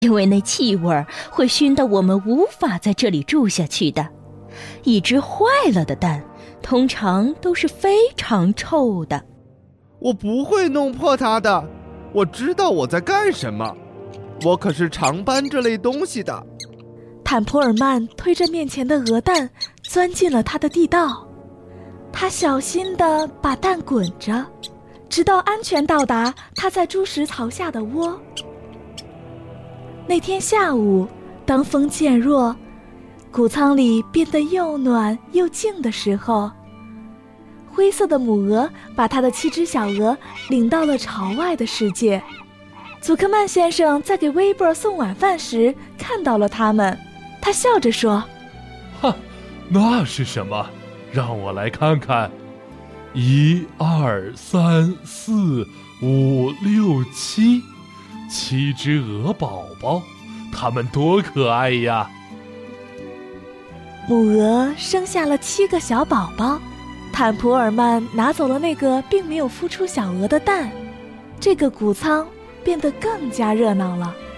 因为那气味会熏得我们无法在这里住下去的。一只坏了的蛋通常都是非常臭的。 我不会弄破它的，我知道我在干什么，我可是常搬这类东西的。 坦普尔曼推着面前的鹅蛋钻进了他的地道，他小心地把蛋滚着，直到安全到达他在猪食槽下的窝。那天下午，当风渐弱，谷仓里变得又暖又静的时候，灰色的母鹅把它的7只小鹅领到了巢外的世界。祖克曼先生在给威伯送晚饭时看到了它们，他笑着说： 哈，那是什么？让我来看看。1、2、3、4、5、6、7，7只鹅宝宝，它们多可爱呀！ 母鹅生下了7个小宝宝，坦普尔曼拿走了那个并没有孵出小鹅的蛋，这个谷仓变得更加热闹了。